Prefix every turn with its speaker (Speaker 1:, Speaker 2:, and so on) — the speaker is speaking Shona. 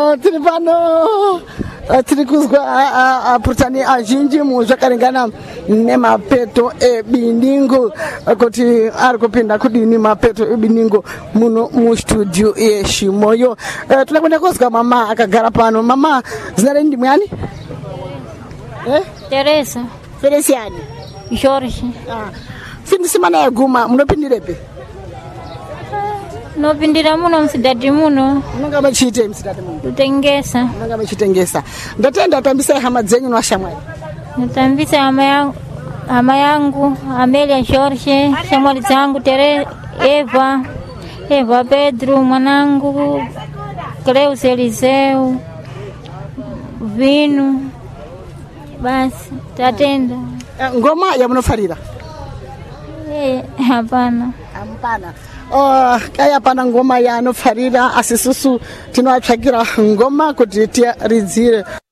Speaker 1: tiri pano tiri kuzwa apurutani azhinji muzvakaringana nemapeto ebiningo kuti ari kupinda kudini mapeto ebiningo muno mustudio yeshimoyo. Tinoda kuenda kuzwa mama akagara pano. Mama, zina renyu ndimwani?
Speaker 2: Teresa
Speaker 1: Feliciani
Speaker 2: Jorge.
Speaker 1: Findisimana yaguma munopindirepe?
Speaker 2: Nopindira muno msidati muno.
Speaker 1: Munonga machite msidati muno?
Speaker 2: Tutengesa.
Speaker 1: Munonga machitengesa. Ndatenda tambisa hama dzenyu nwashamwari.
Speaker 2: Natambisa hama yangu Amelia Jorge, shamwali zangu Eva Pedro, mwanangu Cleus Eliseu, Vinu. Basi tatenda.
Speaker 1: Ngoma ya munofarira?
Speaker 2: Hapana.
Speaker 1: Hapana. Kaya pana ngoma ya anofarira asisusu tinoatsvakira ngoma kuti tiridzire.